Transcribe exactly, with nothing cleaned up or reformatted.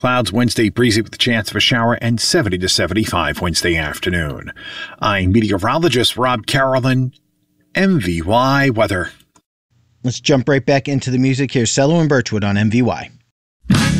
Clouds Wednesday breezy with a chance of a shower and seventy to seventy-five Wednesday afternoon. I'm meteorologist Rob Carolyn, M V Y Weather. Let's jump right back into the music. Here's Cello and Birchwood on M V Y.